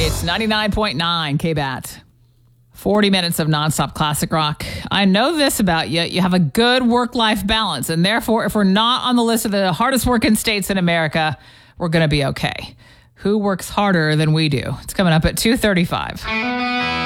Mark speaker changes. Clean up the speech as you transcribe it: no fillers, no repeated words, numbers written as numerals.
Speaker 1: It's 99.9 KBAT. 40 minutes of nonstop classic rock. I know this about you. You have a good work-life balance. And therefore, if we're not on the list of the hardest working states in America, we're going to be okay. Who works harder than we do? It's coming up at 2:35.